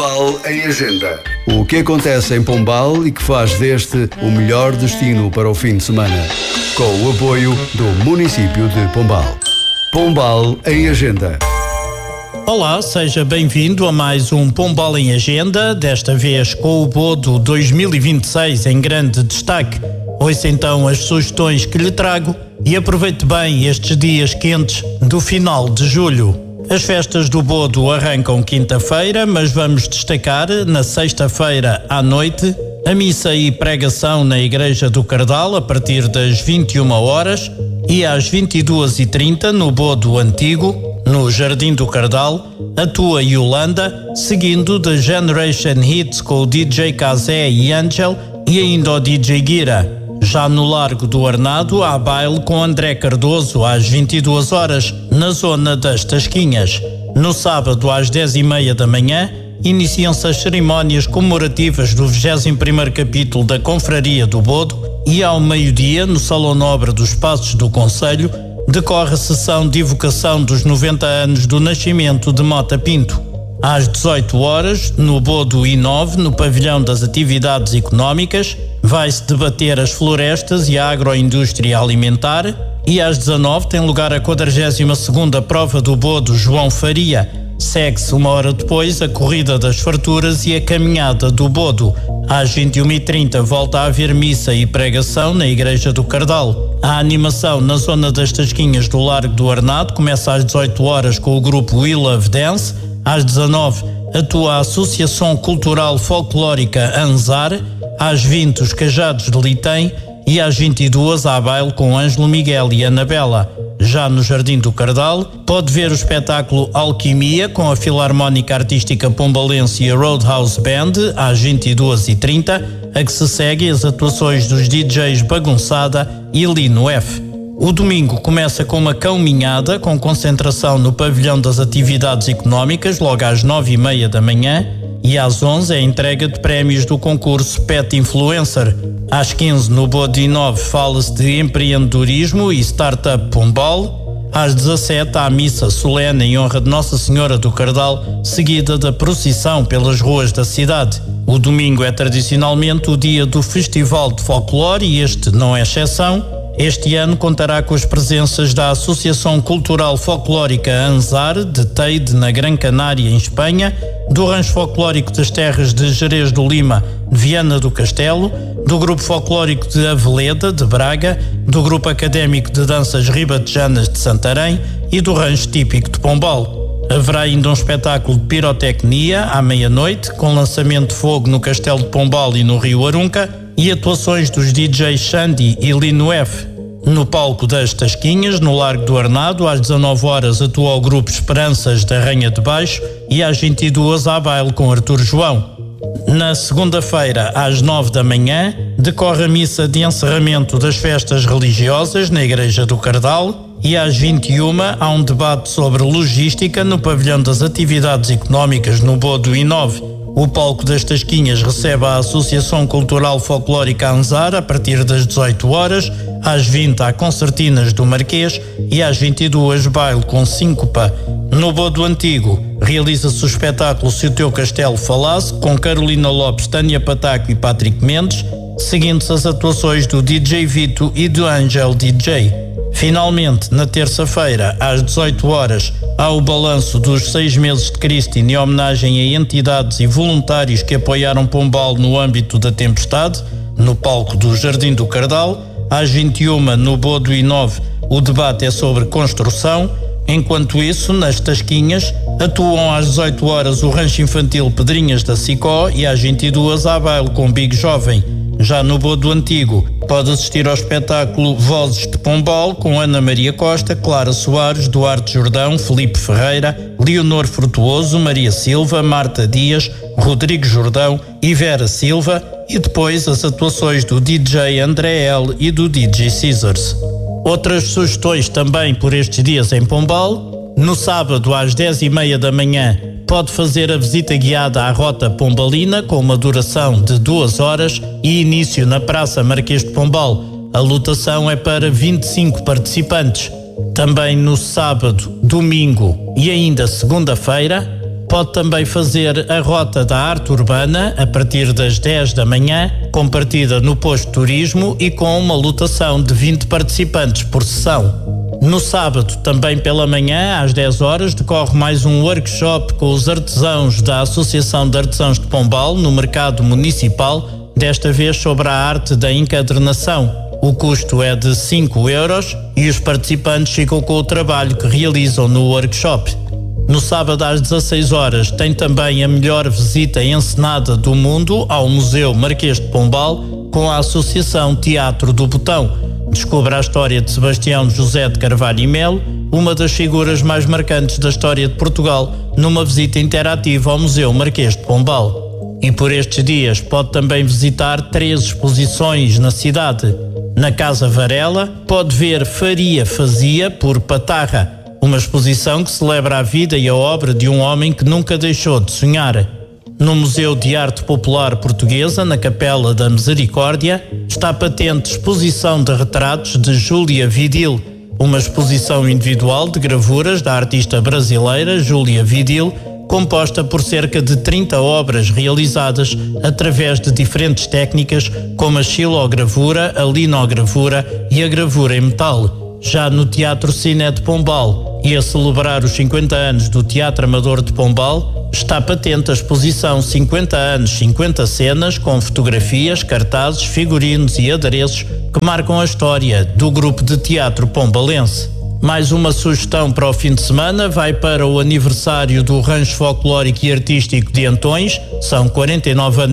Pombal em Agenda. O que acontece em Pombal e que faz deste o melhor destino para o fim de semana. Com o apoio do município de Pombal. Pombal em Agenda. Olá, seja bem-vindo a mais um Pombal em Agenda, desta vez com o Bodo 2026 em grande destaque. Ouça então as sugestões que lhe trago e aproveite bem estes dias quentes do final de julho. As festas do Bodo arrancam quinta-feira, mas vamos destacar na sexta-feira à noite a missa e pregação na Igreja do Cardal a partir das 21 horas e às 22h30 no Bodo Antigo, no Jardim do Cardal, atua Yolanda, seguindo The Generation Hits com o DJ Kazé e Angel e ainda o DJ Guira. Já no Largo do Arnado há baile com André Cardoso às 22 horas, na zona das Tasquinhas. No sábado às 10h30 da manhã, iniciam-se as cerimónias comemorativas do 21º capítulo da Confraria do Bodo e ao meio-dia, no Salão Nobre dos Passos do Concelho, decorre a sessão de evocação dos 90 anos do nascimento de Mota Pinto. Às 18 horas, no Bodo I9, no Pavilhão das Atividades Económicas, vai-se debater as florestas e a agroindústria alimentar e às 19 tem lugar a 42ª prova do Bodo João Faria. Segue-se uma hora depois a Corrida das Farturas e a Caminhada do Bodo. Às 21h30 volta a haver missa e pregação na Igreja do Cardal. A animação na zona das Tasquinhas do Largo do Arnado começa às 18 horas com o grupo We Love Dance. Às 19 atua a Associação Cultural Folclórica Anzar. Às 20 os Cajados de Litem e às 22 há baile com Ângelo Miguel e Anabela. Já no Jardim do Cardal pode ver o espetáculo Alquimia com a Filarmónica Artística Pombalense e a Roadhouse Band às 22h30, a que se seguem as atuações dos DJs Bagunçada e Lino F. O domingo começa com uma caminhada com concentração no Pavilhão das Atividades Económicas logo às 9h30 da manhã e às 11 é a entrega de prémios do concurso Pet Influencer. Às 15 no Bodo I9 fala-se de empreendedorismo e startup Pombal. Às 17 há a missa solene em honra de Nossa Senhora do Cardal, seguida da procissão pelas ruas da cidade. O domingo é tradicionalmente o dia do Festival de Folclore e este não é exceção. Este ano contará com as presenças da Associação Cultural Folclórica Anzar, de Teide, na Gran Canária, em Espanha, do Rancho Folclórico das Terras de Jerez do Lima, de Viana do Castelo, do Grupo Folclórico de Aveleda, de Braga, do Grupo Académico de Danças Ribatejanas de Santarém e do Rancho Típico de Pombal. Haverá ainda um espetáculo de pirotecnia à meia-noite, com lançamento de fogo no Castelo de Pombal e no Rio Arunca, e atuações dos DJs Xandi e Lino F. No palco das Tasquinhas, no Largo do Arnado, às 19 horas atua o grupo Esperanças da Ranha de Baixo e às 22 há baile com Artur João. Na segunda-feira, às 9 da manhã, decorre a missa de encerramento das festas religiosas na Igreja do Cardal e às 21 há um debate sobre logística no Pavilhão das Atividades Económicas no Bodo I9. O palco das Tasquinhas recebe a Associação Cultural Folclórica Anzar a partir das 18 horas, às 20 há concertinas do Marquês e às 22 baile com síncopa. No Bodo Antigo realiza-se o espetáculo Se o Teu Castelo Falasse, com Carolina Lopes, Tânia Pataco e Patrick Mendes, seguindo-se as atuações do DJ Vito e do Angel DJ. Finalmente, na terça-feira, às 18 horas, há o balanço dos 6 meses de Cristina em homenagem a entidades e voluntários que apoiaram Pombal no âmbito da tempestade, no palco do Jardim do Cardal. Às 21, no Bodo I9, o debate é sobre construção. Enquanto isso, nas Tasquinhas, atuam às 18 horas o Rancho Infantil Pedrinhas da Sicó e às 22 há baile com Big Jovem. Já no Bodo Antigo, pode assistir ao espetáculo Vozes de Pombal com Ana Maria Costa, Clara Soares, Duarte Jordão, Felipe Ferreira, Leonor Frutuoso, Maria Silva, Marta Dias, Rodrigo Jordão e Vera Silva e depois as atuações do DJ André L e do DJ Caesars. Outras sugestões também por estes dias em Pombal. No sábado às 10h30 da manhã pode fazer a visita guiada à Rota Pombalina com uma duração de 2 horas e início na Praça Marquês de Pombal. A lotação é para 25 participantes. Também no sábado, domingo e ainda segunda-feira Pode também fazer a rota da arte urbana a partir das 10 da manhã, com partida no posto de turismo e com uma lotação de 20 participantes por sessão. No sábado, também pela manhã, às 10 horas, decorre mais um workshop com os artesãos da Associação de Artesãos de Pombal no mercado municipal, desta vez sobre a arte da encadernação. O custo é de 5 euros e os participantes ficam com o trabalho que realizam no workshop. No sábado às 16 horas tem também a melhor visita encenada do mundo ao Museu Marquês de Pombal com a Associação Teatro do Botão. Descubra a história de Sebastião José de Carvalho e Melo, uma das figuras mais marcantes da história de Portugal, numa visita interativa ao Museu Marquês de Pombal. E por estes dias pode também visitar 3 exposições na cidade. Na Casa Varela pode ver Faria Fazia por Patarra, uma exposição que celebra a vida e a obra de um homem que nunca deixou de sonhar. No Museu de Arte Popular Portuguesa, na Capela da Misericórdia, está patente exposição de retratos de Júlia Vidil, uma exposição individual de gravuras da artista brasileira Júlia Vidil, composta por cerca de 30 obras realizadas através de diferentes técnicas como a xilogravura, a linogravura e a gravura em metal. Já no Teatro Cine de Pombal e a celebrar os 50 anos do Teatro Amador de Pombal, está patente a exposição 50 anos, 50 cenas com fotografias, cartazes, figurinos e adereços que marcam a história do grupo de teatro pombalense. Mais uma sugestão para o fim de semana vai para o aniversário do Rancho Folclórico e Artístico de Antões. São 49 anos